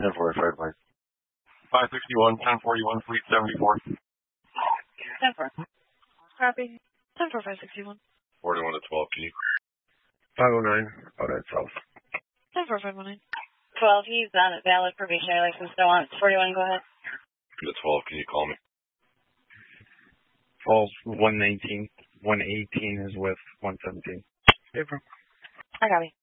1045, Mike. 561, 1041, Fleet 74. 10-4. Copy. 10-4-561. 41 to 12, can you? 509, outside south. 10-4-519. 12, he's on valid probationary license, so on. 41, go ahead. To 12, can you call me? Falls 119. 118 is with 117. I got me.